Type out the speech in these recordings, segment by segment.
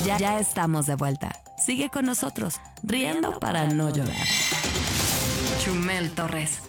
Ya estamos de vuelta. Sigue con nosotros, riendo para no llorar. Chumel Torres.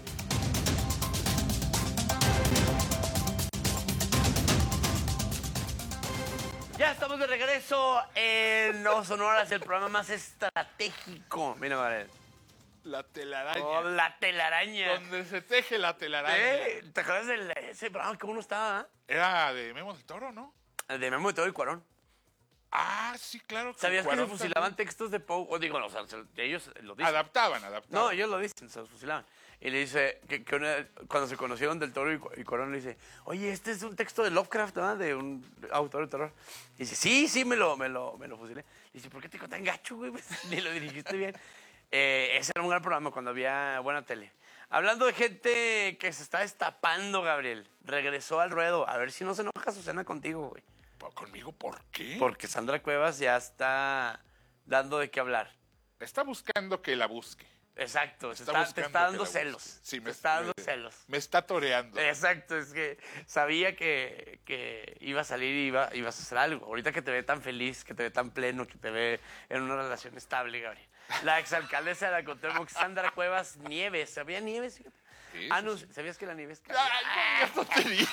Ya estamos de regreso en No Sonoras, el programa más estratégico. Mira, Gabriel. La telaraña. Oh, la telaraña. Donde se teje la telaraña. ¿Te acuerdas de ese programa que uno estaba? Era de Memo del Toro, ¿no? El de Memo de Toro y Cuarón. Ah, sí, claro. ¿Sabías que se Cuarón fusilaban también. textos de Poe? O digo, no, o sea, ellos lo dicen. Adaptaban. No, ellos lo dicen, se los fusilaban. Y le dice, cuando se conocieron del Toro y Cuarón, le dice, oye, este es un texto de Lovecraft, ¿no? De un autor de terror. Y dice, sí, me lo fusilé. Y dice, ¿por qué te dijo tan gacho, güey? Pues, ni lo dirigiste bien. Ese era un gran programa cuando había buena tele. Hablando de gente que se está destapando, Gabriel, regresó al ruedo. A ver si no se enoja Susana contigo, güey. ¿Conmigo por qué? Porque Sandra Cuevas ya está dando de qué hablar. Está buscando que la busque. Exacto, te buscando está que dando la celos. busque. Sí, te está dando celos. Me está toreando. Exacto, es que sabía que iba a salir y ibas a hacer algo. Ahorita que te ve tan feliz, que te ve tan pleno, que te ve en una relación estable, Gabriel. La exalcaldesa de la Cuauhtémoc, Sandra Cuevas Nieves. ¿Sabía Nieves? Sí, Ah, no, sí. ¿sabías que la Nieves Ay, no, ya no te digas.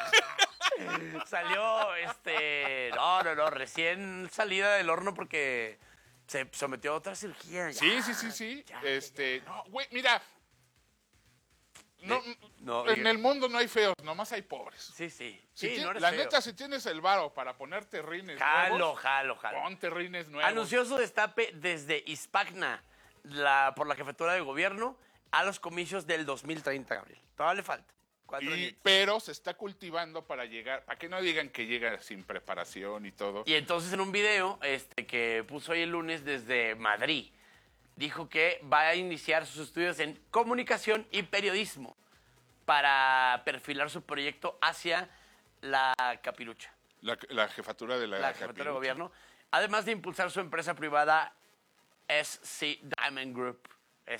salió, no, recién salida del horno porque se sometió a otra cirugía? Sí. Ya. No, güey, mira. No, en el mundo no hay feos, nomás hay pobres. Sí. No eres la feo. neta, si tienes el varo para ponerte rines Jalo. nuevos, ponte rines nuevos. Anunció su destape desde Ispagna, por la jefatura de gobierno, a los comicios del 2030, Gabriel. Todavía le falta. 4 años. Pero se está cultivando para llegar, para que no digan que llega sin preparación y todo. Y entonces en un video que puso hoy el lunes desde Madrid, dijo que va a iniciar sus estudios en comunicación y periodismo para perfilar su proyecto hacia la capirucha. La jefatura de la Jefatura de gobierno, además de impulsar su empresa privada SC Diamond Group. El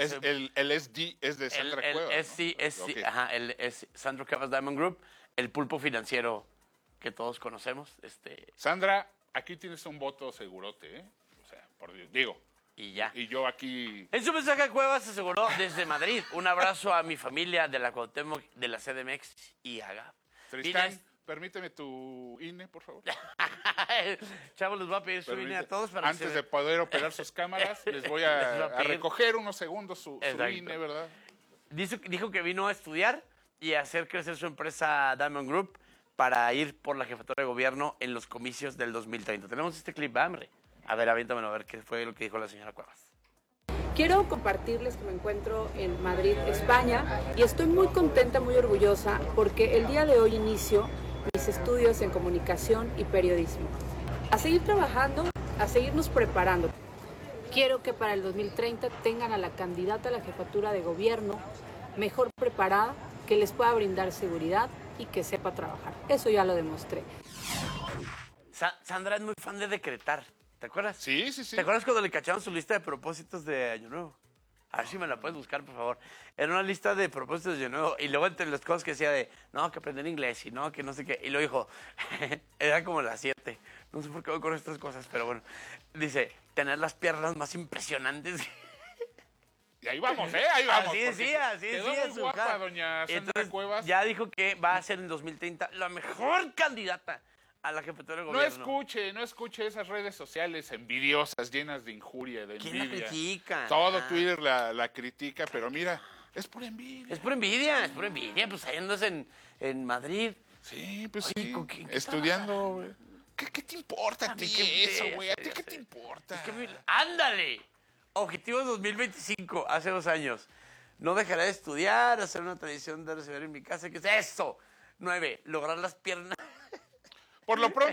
SD es de Sandra Cuevas, ¿no? Okay. Ajá, el Sandra Cuevas Diamond Group, el pulpo financiero que todos conocemos. Sandra, aquí tienes un voto segurote, ¿eh? O sea, por Dios, digo. Y ya. Y yo aquí... En su mensaje a Cuevas aseguró desde Madrid, un abrazo a mi familia de la Cuauhtémoc, de la CDMX y AGA. Tristán, permíteme tu INE, por favor. Chavos, les voy a pedir su INE a todos para Antes de poder operar sus cámaras, les voy a recoger unos segundos su INE, ¿verdad? Dijo que vino a estudiar y a hacer crecer su empresa Diamond Group para ir por la jefatura de gobierno en los comicios del 2030. Tenemos este clip, hambre. A ver, aviéntamelo a ver qué fue lo que dijo la señora Cuevas. Quiero compartirles que me encuentro en Madrid, España, y estoy muy contenta, muy orgullosa, porque el día de hoy inicio mis estudios en comunicación y periodismo. A seguir trabajando, a seguirnos preparando. Quiero que para el 2030 tengan a la candidata a la jefatura de gobierno mejor preparada, que les pueda brindar seguridad y que sepa trabajar. Eso ya lo demostré. Sandra es muy fan de decretar. ¿Te acuerdas? Sí. ¿Te acuerdas cuando le cacharon su lista de propósitos de Año Nuevo? A ver si me la puedes buscar, por favor. Era una lista de propósitos de Año Nuevo. Y luego entre las cosas que decía no, que aprender inglés y no, que no sé qué. Y luego dijo, era como las 7. No sé por qué voy con estas cosas, pero bueno. Dice, tener las piernas más impresionantes. Y ahí vamos, Ahí vamos. Así decía. Muy guapa, doña Sandra Entonces, Cuevas. ya dijo que va a ser en 2030 la mejor candidata a la jefatura de gobierno. No escuche esas redes sociales envidiosas, llenas de injuria, de envidia. ¿Quién la critica? Todo Twitter la critica, pero mira, es por envidia. Es por envidia. Pues ahí andas en Madrid. Sí, pues Oye, sí, ¿qué estudiando, güey. ¿Qué te importa a ti eso, güey? ¿A ti ya qué sé. te importa? Es que ¡ándale! Objetivos 2025, hace 2 años. No dejaré de estudiar, hacer una tradición de recibir en mi casa. ¿Qué es eso? 9, lograr las piernas. Por lo pronto,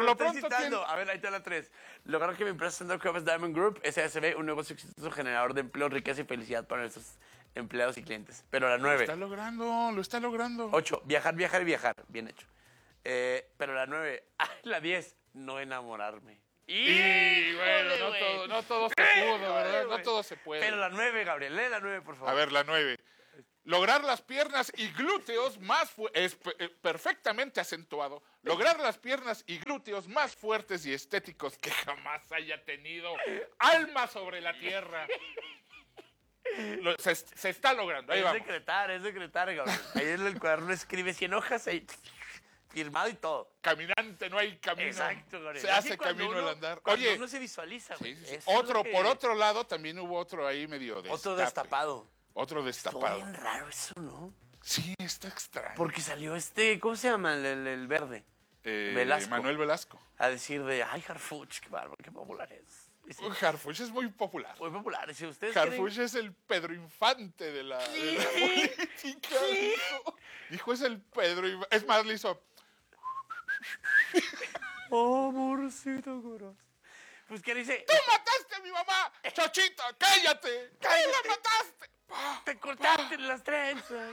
A ver, ahí está la 3. Lograr que mi empresa Sandra Cuevas Diamond Group, SASB, un negocio exitoso generador de empleo, riqueza y felicidad para nuestros empleados y clientes. Pero la 9. Lo está logrando. 8, viajar. Bien hecho. Pero la 9, la 10, no enamorarme. Y bueno, no todo se pudo, ¿verdad? No todo se puede. Pero la 9, Gabriel, lee la 9, por favor. A ver, la 9. Lograr las piernas y glúteos más perfectamente acentuado. Lograr las piernas y glúteos más fuertes y estéticos que jamás haya tenido alma sobre la tierra. Se está logrando. Ahí es vamos. secretario, cabrón. Ahí en el cuaderno escribe 100 hojas ahí, firmado y todo. Caminante, no hay camino. Exacto, Gabriel. Se hace camino al andar. Cuando Oye, uno se visualiza, güey. sí. Eso es lo Por otro lado, también hubo otro ahí medio Otro destape. destapado. Otro Estuvo destapado. bien raro eso, ¿no? Sí, está extraño. Porque salió ¿cómo se llama? El verde. Velasco. Manuel Velasco. A decir ay, Harfuch, qué bárbaro, qué popular es. Dice, Harfuch es muy popular. muy popular. Dice, ¿ustedes Harfuch es el Pedro Infante de la política. Dijo, es el Pedro Infante. Es más, le hizo... Amorcito corazón. Pues, ¿qué dice? ¡Tú mataste a mi mamá! ¡Chochito, cállate! ¡Tú la mataste! Te cortaste las trenzas.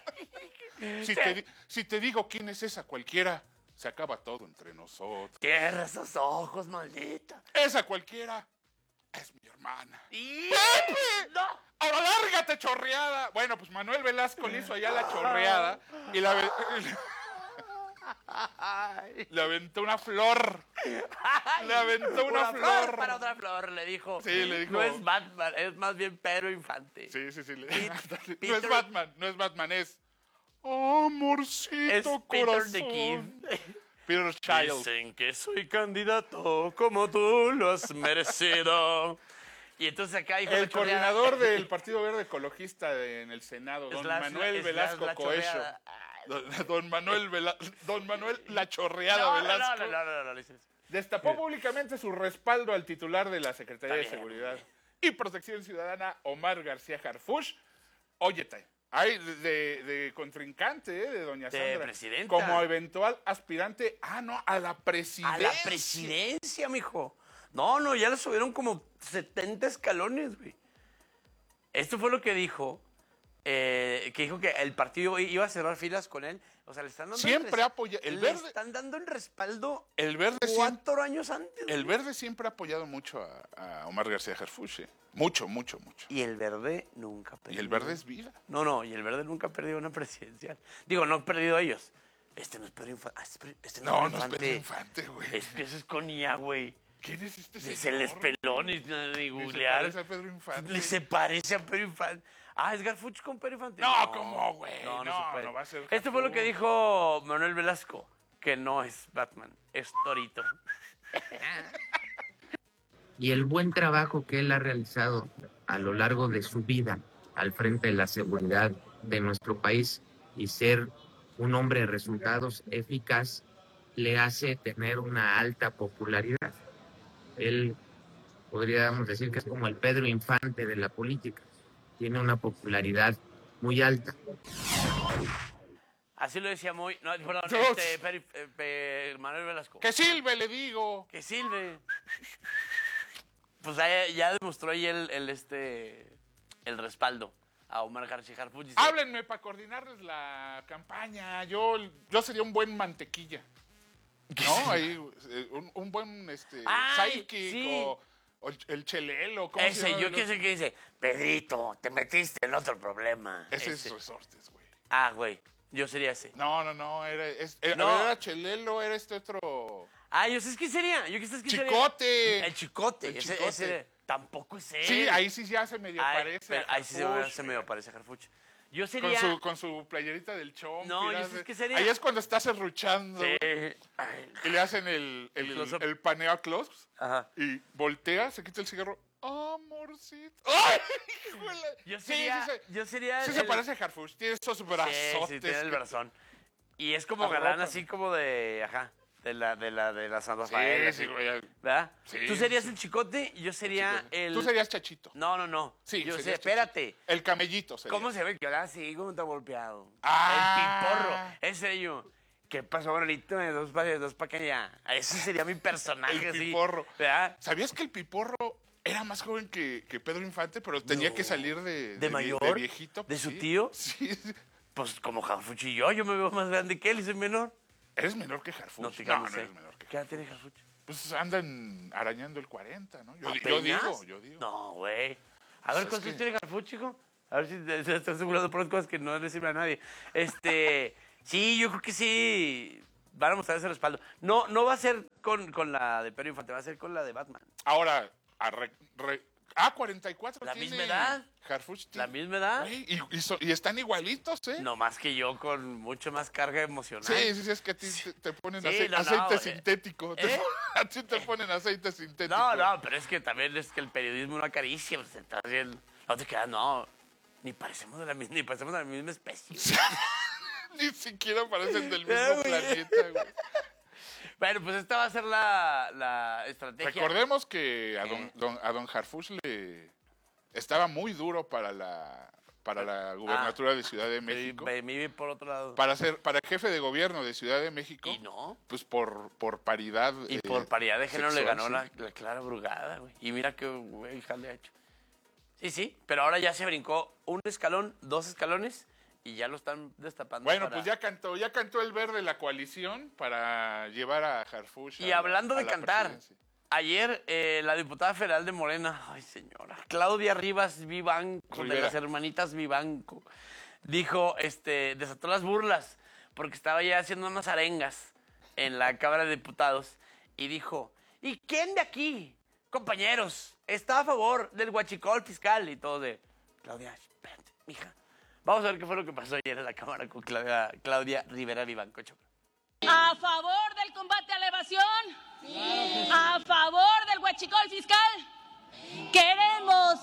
Si te digo quién es esa cualquiera, se acaba todo entre nosotros. Cierra esos ojos, maldita. Esa cualquiera es mi hermana. ¡Y! ¡Pepe! ¡No! ¡Ahora lárgate, chorreada! Bueno, pues Manuel Velasco le hizo allá la chorreada y le aventó una flor. Le aventó una flor. Para otra flor, le dijo. Sí, le dijo. No es Batman, es más bien Pedro Infante. Sí. Peter- No es Batman, es amorcito Es Peter corazón. the Kid. Peter Child. Dicen que soy candidato como tú lo has merecido. Y entonces acá dijo El coordinador del Partido Verde Ecologista en el Senado, don Manuel Velasco Coelho. Don Manuel La Chorreada Velasco. No. Destapó públicamente su respaldo al titular de la Secretaría de Está bien, Seguridad y Protección Ciudadana, Omar García Harfuch. Óyete, hay de contrincante, de doña De Sandra. presidenta. Como eventual aspirante, a la presidencia. A la presidencia, mijo. No, ya le subieron como 70 escalones, güey. Esto fue lo que dijo. Que dijo que el partido iba a cerrar filas con él. O sea, le están dando Siempre apoya. le están dando el respaldo El Verde 4 años antes. El Verde siempre ha apoyado mucho a Omar García Harfuch. Mucho. Y el Verde nunca perdió. Y el Verde es vida. No, y el Verde nunca ha perdido una presidencial. Digo, no han perdido ellos. Este no es Pedro Infante. No es Pedro Infante, güey. Es que eso es con IA, güey. ¿Quién es este señor? Se les peló ni googlear. Se parece a Pedro Infante. Se parece a Pedro Infante. ¿Es Garfuch con Pedro Infante? No, ¿cómo, güey? No No se puede. va a ser Esto fue lo que Garfuch. dijo Manuel Velasco, que no es Batman, es Torito. Y el buen trabajo que él ha realizado a lo largo de su vida al frente de la seguridad de nuestro país y ser un hombre de resultados eficaz le hace tener una alta popularidad. Él podríamos decir que es como el Pedro Infante de la política. Tiene una popularidad muy alta. Así lo decía muy... No, perdón, Manuel Velasco. ¡Que silbe, le digo! Que silbe. Pues ya demostró ahí el respaldo a Omar García Harfuch. Háblenme para coordinarles la campaña. Yo sería un buen mantequilla. ¿No? Ahí, un buen Ay, sidekick sí. o el chelelo. ¿Cómo se Ese, llama yo el qué otro? sé qué dice. Pedrito, te metiste en otro problema. Ese es Resortes, güey. Güey, yo sería ese. No, No. era Chelelo, era este otro... Yo sé quién sería. ¡Chicote! El Chicote. El Ese Chicote. tampoco es él. Sí, ahí sí ya se medio parece pero a ahí sí Harfuch, se medio parece a Harfuch. Yo sería... con su playerita del chomp. No, yo sé qué sería. Ahí es cuando está serruchando. Sí. Y le hacen el paneo a close. Ajá. Y voltea, se quita el cigarro. Amorcito. ¡Ay, híjole! Yo sería... Sí se parece a Harfuch. Tiene esos brazotes. Sí, tiene el brazón. Y es como Arropan. galán así como de... Ajá. De la Santa Sí, Rafael. sí, así, güey. ¿verdad? Sí, Tú serías sí. el Chicote y yo sería el... Tú serías Chachito. No. Sí, Yo sé, serías espérate. Chachito. El camellito sería. ¿Cómo se ve que ahora sí? ¿Cómo está golpeado? Ah. El piporro. Ese yo. ¿Qué pasó, Manolito? Dos para que ya. Ese sería mi personaje, El así. piporro. ¿Verdad? ¿Sabías que el Piporro era más joven que Pedro Infante, pero tenía que salir de mayor? de viejito? ¿De su Sí. tío? Sí. Pues como Harfuch y yo me veo más grande que él y soy menor. ¿Eres menor que Harfuch? No, te no sé. eres menor que ¿Qué edad tiene Harfuch? Pues andan arañando el 40, ¿no? Yo ¿Apenas? digo. No, güey. A ver, Pues es ¿cuántos que- tiene Harfuch, chico? A ver si se está asegurando por las cosas que no le sirven a nadie. Sí, yo creo que sí. Van a mostrar ese respaldo. No va a ser con la de Pedro Infante, va a ser con la de Batman. Ahora, A44 La tiene misma edad. Harfuch La misma edad. Güey, y están igualitos, ¿eh? No más que yo con mucho más carga emocional. Sí, es que a ti te ponen Sí, aceite sintético. ¿Eh? A ti te ponen aceite sintético. No, pero es que también es que el periodismo no acaricia. Pues, está bien. No te quedas, no. Ni parecemos de la misma especie. Ni siquiera parecen del mismo planeta, güey. Bueno, pues esta va a ser la estrategia. Recordemos que a don Harfuch le estaba muy duro para la gubernatura de Ciudad de México. Me por otro lado. Para jefe de gobierno de Ciudad de México. Y no. Pues por paridad. Y por paridad de género sexual, le ganó sí. la Clara Brugada, güey. Y mira qué güey jale ha hecho. Sí, pero ahora ya se brincó un escalón, 2 escalones y ya lo están destapando. Bueno, pues ya cantó el verde la coalición para llevar a Harfuch. Y hablando de la cantar, presidencia. ayer la diputada federal de Morena, ay señora, Claudia Rivas Vivanco, de las hermanitas Vivanco, dijo, desató las burlas porque estaba ya haciendo unas arengas en la Cámara de Diputados y dijo, ¿y quién de aquí, compañeros, está a favor del huachicol fiscal? Y todo de, Claudia, espérate, mija. Vamos a ver qué fue lo que pasó ayer en la Cámara con Claudia Rivera Vivanco. ¿A favor del combate a la evasión? Sí. ¿A favor del huachicol fiscal? ¡Queremos!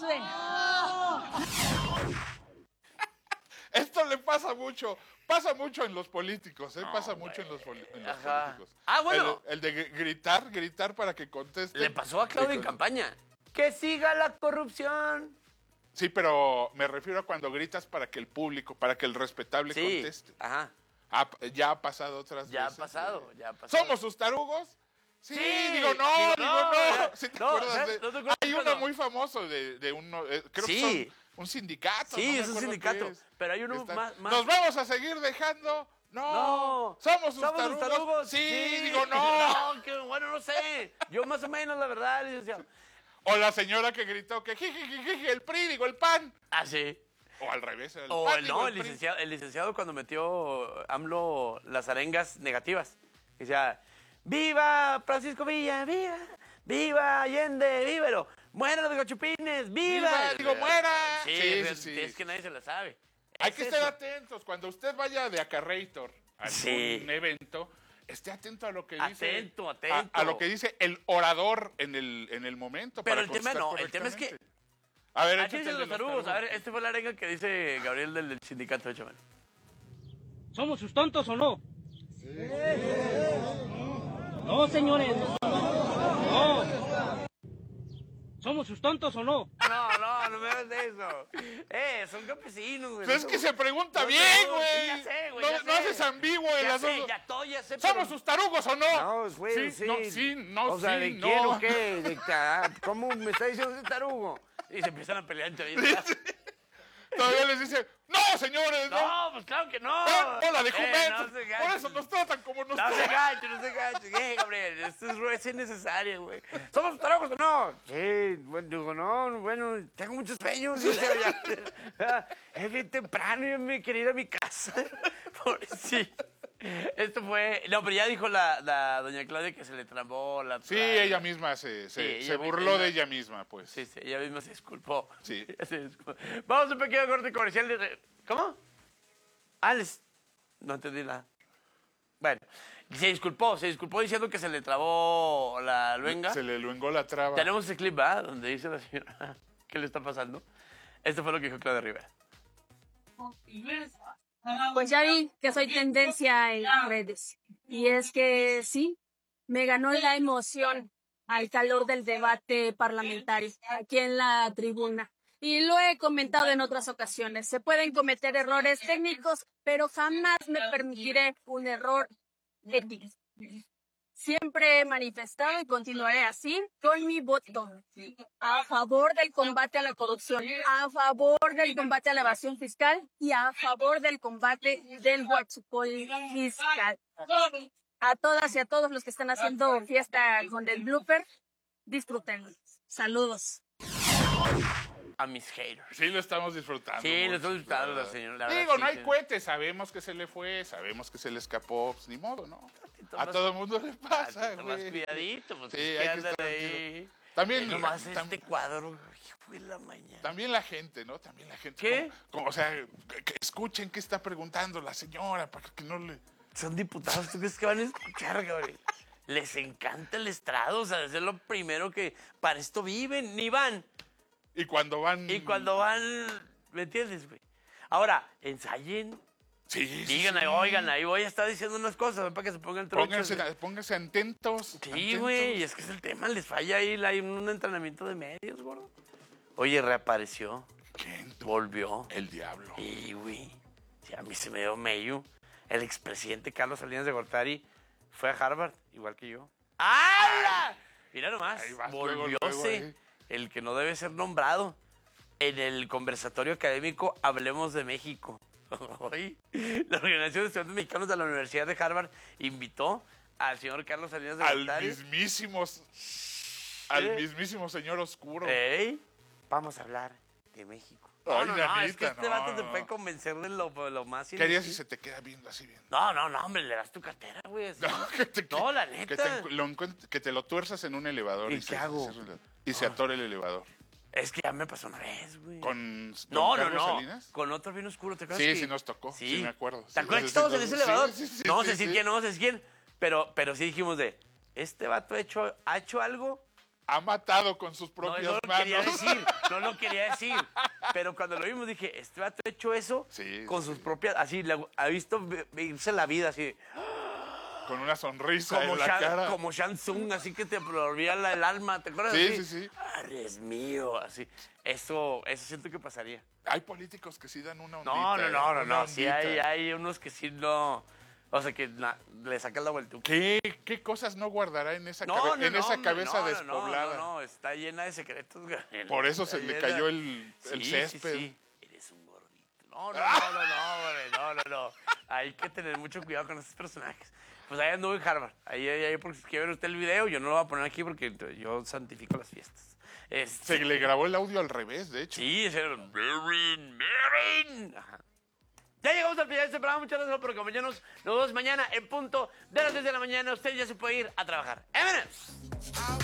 Esto le pasa mucho en los políticos, ¿eh? Pasa mucho en los políticos. Ah, bueno. El de gritar para que conteste. Le pasó a Claudia en campaña. ¡Que siga la corrupción! Sí, pero me refiero a cuando gritas para que el público, para que el respetable conteste. Ajá. Ya ha pasado otras veces. Ya ha pasado. ¿Somos sus tarugos? Sí, digo no. ¿Sí te acuerdas ¿No te acuerdas hay cuando? uno muy famoso de uno, creo que son un sindicato. Sí, no me es un acuerdo sindicato. qué es. Pero hay uno más. ¿Nos vamos a seguir dejando? No. ¿Somos sus tarugos? Sí, digo no. No, que bueno, no sé. Yo más o menos, la verdad, licenciado. O la señora que gritó que jiji, el PRI, digo el PAN. Ah, sí. O al revés. El O PAN, digo el PRI. licenciado cuando metió AMLO las arengas negativas. Decía, ¡viva Francisco Villa! ¡Viva! ¡Viva Allende! ¡Vívelo! ¡Muera los gachupines! ¡Viva! Digo, muera. Sí, es que nadie se la sabe. Hay que estar atentos. Cuando usted vaya de Acarreator a algún evento, esté atento a lo que dice. Atento. A lo que dice el orador en el momento. Pero para el tema contestar no, el tema es que... correctamente. A ver, Aquí dicen los tarugos. A ver, este fue la arenga que dice Gabriel del sindicato de Chaval. ¿Somos sus tontos o no? No, señores. No. ¿Somos sus tontos o no? No me hagas de eso. Son campesinos, güey. Pero es que se pregunta bien, güey. Ya sé, güey. No haces ambiguo en las dos. Ya sé. ¿Somos sus tarugos o no? No, güey, sí. No, o sea, sí, ¿de no. quién o qué? ¿Cómo me está diciendo ese tarugo? Y se empiezan a pelear entre ellos. Todavía les dice, no, señores, no. No, pues claro que no. Hola de Juventus. No se Por eso nos tratan como nos No se tratan. gachen. Gabriel, esto es innecesario, güey. ¿Somos tarugos o no? Sí, bueno, digo, no, bueno, tengo muchos sueños. Es bien temprano y me quería ir a mi casa. Pobrecito. Esto fue... No, pero ya dijo la doña Claudia que se le trabó la... Sí, ella misma se burló de ella misma, pues. Sí, ella misma se disculpó. Sí. Se disculpó. Vamos a un pequeño corte comercial. ¿Cómo? No entendí nada. Bueno, se disculpó diciendo que se le trabó la luenga. Se le luengó la traba. Tenemos ese clip, ¿verdad? Donde dice la señora qué le está pasando. Esto fue lo que dijo Claudia Rivera. Pues ya vi que soy tendencia en redes. Y es que sí, me ganó la emoción al calor del debate parlamentario aquí en la tribuna. Y lo he comentado en otras ocasiones. Se pueden cometer errores técnicos, pero jamás me permitiré un error ético. Siempre he manifestado y continuaré así con mi voto a favor del combate a la corrupción, a favor del combate a la evasión fiscal y a favor del combate del huachicol fiscal. A todas y a todos los que están haciendo fiesta con el blooper, disfrútenlo. Saludos. a mis haters. Sí, lo estamos disfrutando. Sí, lo mucho, estamos disfrutando, la verdad. señor. La Digo, verdad, no sí, hay cohetes, sabemos que se le fue, sabemos que se le escapó, pues ni modo, ¿no? A más- todo el mundo le pasa, Más güey. cuidadito, pues Sí, es que hay que ándale estar ahí. También, Nomás este cuadro, hijo de la mañana. también la gente, ¿no? También la gente. ¿Qué? O sea, que escuchen qué está preguntando la señora para que no le... Son diputados, ¿tú crees que van a escuchar, Gabriel? Les encanta el estrado, o sea, es lo primero que... Para esto viven, ni van. Y cuando van... Y cuando van... ¿Me entiendes, güey? Ahora, ensayen. Sí, Digan, sí. oigan, ahí voy a estar diciendo unas cosas para que se pongan trochos. Pónganse atentos. Sí, güey, es que es el tema, les falla ahí hay un entrenamiento de medios, gordo. Oye, reapareció, ¿Quién? volvió. El diablo. Y, güey, sí, a mí se me dio medio. El expresidente Carlos Salinas de Gortari fue a Harvard, igual que yo. ¡Hala! Mira nomás, Ahí vas, luego, volvióse ahí. el que no debe ser nombrado en el conversatorio académico Hablemos de México. Hoy, la Organización de Estudiantes Mexicanos de la Universidad de Harvard invitó al señor Carlos Salinas de Al Gortari. mismísimo señor oscuro. Ey, vamos a hablar de México. Ay, No, Nanita, es que este no, vato te no. puede convencer de lo más... ¿Qué harías si inútil. se te queda viendo así bien? No, hombre, le das tu cartera, güey. así. No, La Que neta. que te lo tuerzas en un elevador. ¿Y qué hago? Y se atore el elevador. Es que ya me pasó una vez, güey. ¿Con No, Carlos Salinas? Con otro bien oscuro, ¿te acuerdas? Sí, que- sí nos tocó. Sí, me acuerdo. ¿Te Sí, acuerdas que sí, estábamos en sí, ese sí, elevador? sí, sí, no vamos a sí, decir sí. quién, no vamos a decir quién. Pero sí dijimos ha hecho algo. Ha matado con sus No, propias no lo manos. quería decir, no lo quería decir. Pero cuando lo vimos dije, este vato ha hecho eso Sí, con sí, sus sí. propias, así, ha visto irse la vida, así, Con una sonrisa en la cara. como Shang Tsung, así que te absorbía el alma, ¿te acuerdas? Sí, Así, sí, sí. Es mío, así. Eso siento que pasaría. Hay políticos que sí dan una ondita. No, una sí ondita. hay unos que sí no, o sea, que le sacan la vuelta. ¿Qué cosas no guardará en esa, cabeza despoblada? No, está llena de secretos. Gabriel. Por eso Está se le llena- cayó el Sí, césped. Sí. Eres un gordito. No. Hay que tener mucho cuidado con esos personajes. Pues ahí anduvo en Harvard. Ahí porque si quiere ver usted el video, yo no lo voy a poner aquí porque yo santifico las fiestas. Se le grabó el audio al revés, de hecho. Sí, ese era Marin. Ajá. Ya llegamos al final de este programa. Muchas gracias por acompañarnos. Nos vemos mañana en punto de las 10 de la mañana. Usted ya se puede ir a trabajar. ¡Vámonos!